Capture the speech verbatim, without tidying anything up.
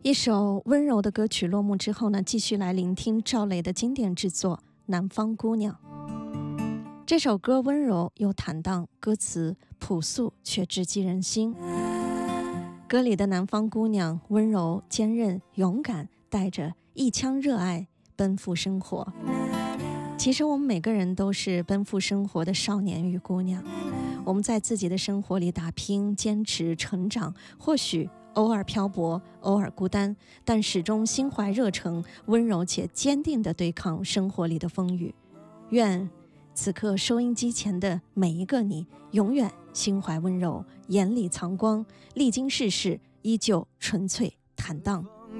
一首温柔的歌曲落幕之后呢，继续来聆听赵雷的经典之作《南方姑娘》。这首歌温柔又坦荡，歌词朴素却直击人心。歌里的南方姑娘温柔、坚韧、勇敢，带着一腔热爱奔赴生活。其实我们每个人都是奔赴生活的少年与姑娘，我们在自己的生活里打拼、坚持、成长，或许偶尔漂泊，偶尔孤单，但始终心怀热诚，温柔且坚定地对抗生活里的风雨。愿此刻收音机前的每一个你，永远心怀温柔，眼里藏光，历经世事依旧纯粹坦荡。